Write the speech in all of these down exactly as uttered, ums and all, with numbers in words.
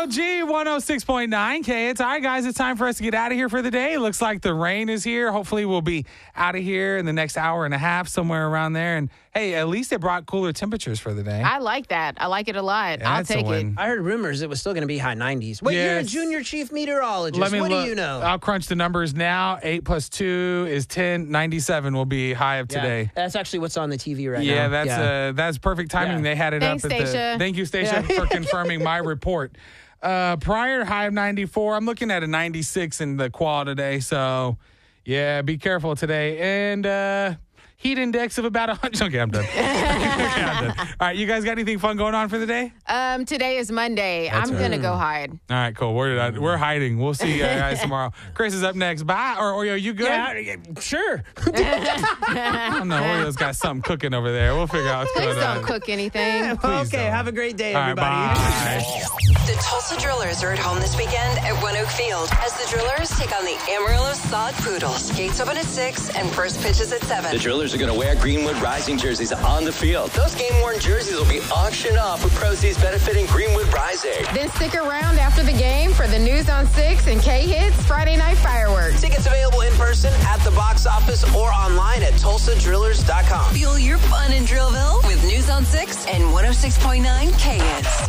O G one oh six point nine K. It's all right, guys. It's time for us to get out of here for the day. It looks like the rain is here. Hopefully, we'll be out of here in the next hour and a half, somewhere around there. And hey, at least it brought cooler temperatures for the day. I like that. I like it a lot. Yeah, I'll take it. I heard rumors it was still going to be high nineties. Wait, Yes. you're a junior chief meteorologist. Let me what look. do you know? I'll crunch the numbers now. Eight plus two is ten. ninety-seven will be high of Yeah, today. that's actually what's on the T V right now. Yeah, that's uh, that's perfect timing. Yeah. They had it Thanks, up at Stacia. the. Thank you, Stacia, Yeah. for confirming my report. Uh, prior high of ninety-four. I'm looking at a ninety-six in the qual today. So, yeah, be careful today. And uh, heat index of about one hundred. Okay, I'm done. okay, I'm done. All right, you guys got anything fun going on for the day? Um, today is Monday. That's I'm right. gonna go hide. All right, cool. We're uh, we're hiding. We'll see you guys tomorrow. Chris is up next. Bye. Or Oreo, you good? Yeah, yeah, sure. I don't know. Orio's got something cooking over there. We'll figure out what's Please going don't on. cook anything. Please okay, don't. have a great day, All right, everybody. bye. The Tulsa Drillers are at home this weekend at One Oak Field as the Drillers take on the Amarillo Sod Poodles. Gates open at six and first pitch is at seven. The Drillers are going to wear Greenwood Rising jerseys on the field. Those game-worn jerseys will be auctioned off with proceeds benefiting Greenwood Rising. Then stick around after the game for the News on six and K-Hits Friday Night Fireworks. Tickets available in person at the box office or online at tulsa drillers dot com. Fuel your fun in Drillville with News on six and one oh six point nine K Hits.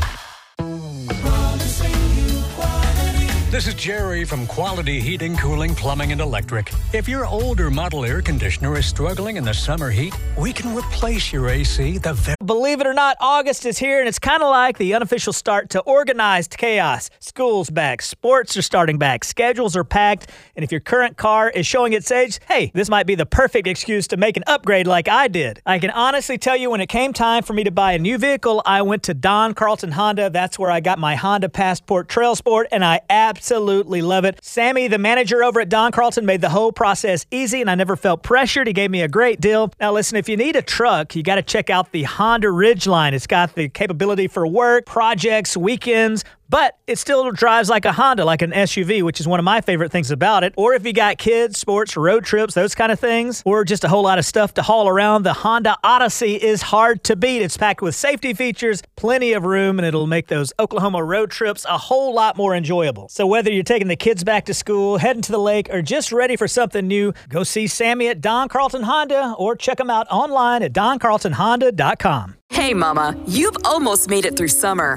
This is Jerry from Quality Heating, Cooling, Plumbing, and Electric. If your older model air conditioner is struggling in the summer heat, we can replace your A C the very Believe it or not, August is here, and it's kind of like the unofficial start to organized chaos. School's back, sports are starting back, schedules are packed, and if your current car is showing its age, hey, this might be the perfect excuse to make an upgrade like I did. I can honestly tell you when it came time for me to buy a new vehicle, I went to Don Carlton Honda. That's where I got my Honda Passport Trail Sport, and I absolutely love it. Sammy, the manager over at Don Carlton, made the whole process easy, and I never felt pressured. He gave me a great deal. Now listen, if you need a truck, you got to check out the Honda Ridgeline. It's got the capability for work, projects, weekends, but it still drives like a Honda, like an S U V, which is one of my favorite things about it. Or if you got kids, sports, road trips, those kind of things, or just a whole lot of stuff to haul around, the Honda Odyssey is hard to beat. It's packed with safety features, plenty of room, and it'll make those Oklahoma road trips a whole lot more enjoyable. So whether you're taking the kids back to school, heading to the lake, or just ready for something new, go see Sammy at Don Carlton Honda or check them out online at don carlton honda dot com. Hey, Mama, you've almost made it through summer.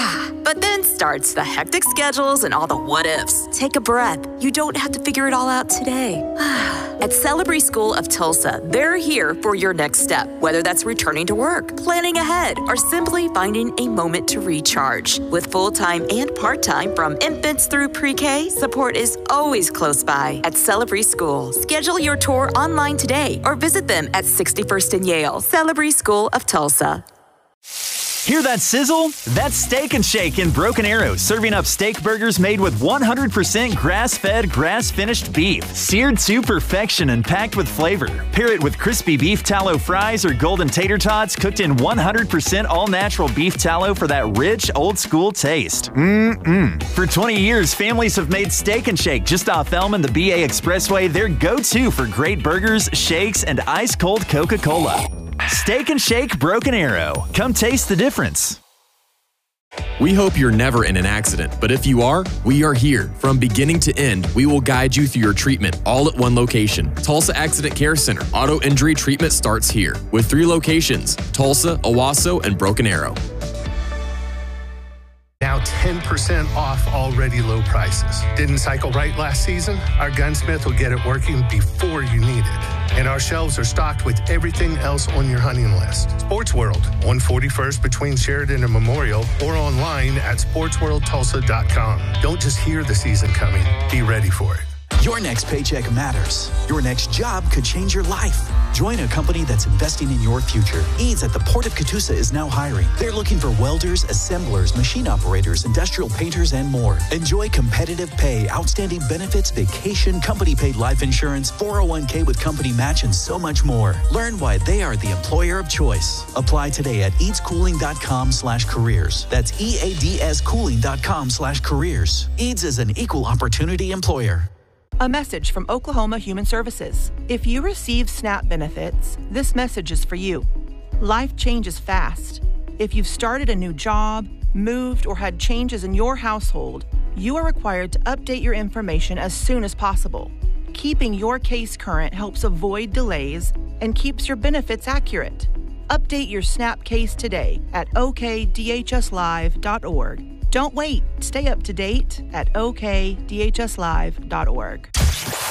But then starts the hectic schedules and all the what ifs. Take a breath. You don't have to figure it all out today. At Celebrity School of Tulsa, they're here for your next step, whether that's returning to work, planning ahead, or simply finding a moment to recharge. With full-time and part-time from infants through pre-K, support is always close by at Celebrity School. Schedule your tour online today or visit them at sixty-first and Yale. Celebrity School of Tulsa. Hear that sizzle? That's Steak and Shake in Broken Arrow, serving up steak burgers made with one hundred percent grass-fed, grass-finished beef, seared to perfection and packed with flavor. Pair it with crispy beef tallow fries or golden tater tots cooked in one hundred percent all-natural beef tallow for that rich, old-school taste. Mmm-mmm. For twenty years, families have made Steak and Shake just off Elm and the B A Expressway their go-to for great burgers, shakes, and ice-cold Coca-Cola. Steak and Shake Broken Arrow. Come taste the difference. We hope you're never in an accident, but if you are, we are here. From beginning to end, we will guide you through your treatment all at one location. Tulsa Accident Care Center. Auto injury treatment starts here with three locations: Tulsa, Owasso, and Broken Arrow. Now ten percent off already low prices. Didn't cycle right last season? Our gunsmith will get it working before you need it. And our shelves are stocked with everything else on your hunting list. Sports World, one forty-first between Sheridan and Memorial, or online at sports world tulsa dot com. Don't just hear the season coming. Be ready for it. Your next paycheck matters. Your next job could change your life. Join a company that's investing in your future. Eads at the Port of Catoosa is now hiring. They're looking for welders, assemblers, machine operators, industrial painters, and more. Enjoy competitive pay, outstanding benefits, vacation, company-paid life insurance, four oh one k with company match, and so much more. Learn why they are the employer of choice. Apply today at eads cooling dot com slash careers. That's E A D S cooling dot com slash careers. Eads is an equal opportunity employer. A message from Oklahoma Human Services. If you receive SNAP benefits, this message is for you. Life changes fast. If you've started a new job, moved, or had changes in your household, you are required to update your information as soon as possible. Keeping your case current helps avoid delays and keeps your benefits accurate. Update your SNAP case today at o k d h s live dot org. Don't wait. Stay up to date at o k d h s live dot org.